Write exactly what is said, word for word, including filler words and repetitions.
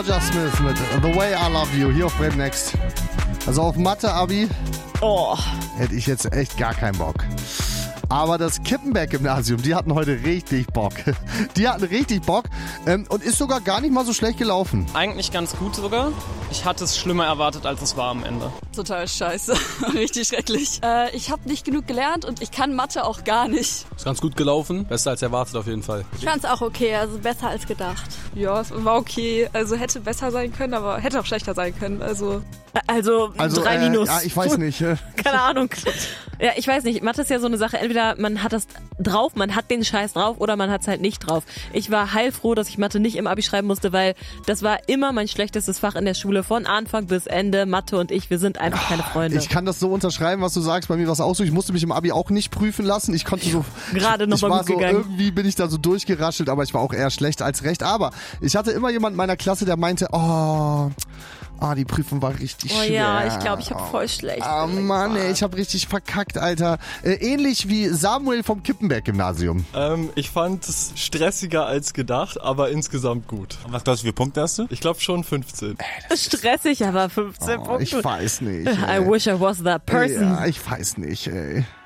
Roger Smith mit The Way I Love You hier auf Brave Next. Also auf Mathe-Abi Oh. hätte ich jetzt echt gar keinen Bock. Aber das Kippenberg-Gymnasium, die hatten heute richtig Bock. Die hatten richtig Bock ähm, und ist sogar gar nicht mal so schlecht gelaufen. Eigentlich ganz gut sogar. Ich hatte es schlimmer erwartet, als es war am Ende. Total scheiße. Richtig schrecklich. Äh, ich habe nicht genug gelernt und ich kann Mathe auch gar nicht. Ist ganz gut gelaufen. Besser als erwartet auf jeden Fall. Ich fand's auch okay, also besser als gedacht. Ja, es war okay. Also hätte besser sein können, aber hätte auch schlechter sein können. Also Also, Also drei äh, Minus. ja, ich weiß nicht. Äh. Keine Ahnung. Ja, ich weiß nicht. Mathe ist ja so eine Sache. Entweder man hat das drauf, man hat den Scheiß drauf oder man hat es halt nicht drauf. Ich war heilfroh, dass ich Mathe nicht im Abi schreiben musste, weil das war immer mein schlechtestes Fach in der Schule. Von Anfang bis Ende. Mathe und ich, wir sind einfach keine Freunde. Ich kann das so unterschreiben, was du sagst. Bei mir war es auch so. Ich musste mich im Abi auch nicht prüfen lassen. Ich konnte so... Gerade noch ich mal war gut so, gegangen. Irgendwie bin ich da so durchgeraschelt, aber ich war auch eher schlecht als recht. Aber ich hatte immer jemanden in meiner Klasse, der meinte, oh... Ah, die Prüfung war richtig Oh schwer. ja, ich glaube, ich habe voll schlecht. Ah, Mann, ey, ich habe richtig verkackt, Alter. Äh, ähnlich wie Samuel vom Kippenberg-Gymnasium. Ähm, ich fand es stressiger als gedacht, aber insgesamt gut. Und was glaubst du, wie viele Punkte hast du? Ich glaube schon fünfzehn. Stressig, aber fünfzehn Oh, Punkte. ich weiß nicht. I Ey. wish I was that person. Ja, ich weiß nicht, ey.